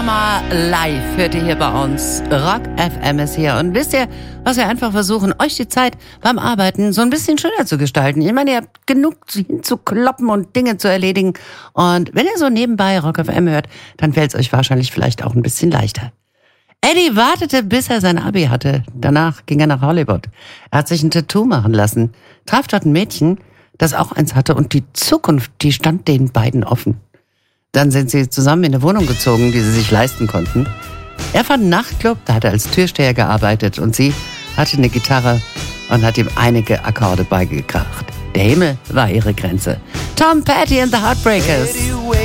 Mal live hört ihr hier bei uns. Rock FM ist hier. Und wisst ihr, was wir einfach versuchen, euch die Zeit beim Arbeiten so ein bisschen schöner zu gestalten. Ich meine, ihr habt genug hinzukloppen und Dinge zu erledigen. Und wenn ihr so nebenbei Rock FM hört, dann fällt es euch wahrscheinlich vielleicht auch ein bisschen leichter. Eddie wartete, bis er sein Abi hatte. Danach ging er nach Hollywood. Er hat sich ein Tattoo machen lassen, traf dort ein Mädchen, das auch eins hatte. Und die Zukunft, die stand den beiden offen. Dann sind sie zusammen in eine Wohnung gezogen, die sie sich leisten konnten. Er fand einen Nachtclub, da hat er als Türsteher gearbeitet und sie hatte eine Gitarre und hat ihm einige Akkorde beigebracht. Der Himmel war ihre Grenze. Tom Petty and the Heartbreakers.